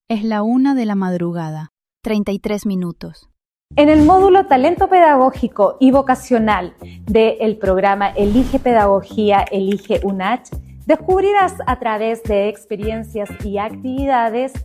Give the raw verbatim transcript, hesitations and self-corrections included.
Es la una de la madrugada, treinta y tres minutos. En el módulo Talento Pedagógico y Vocacional del programa Elige Pedagogía, Elige UNACH, descubrirás a través de experiencias y actividades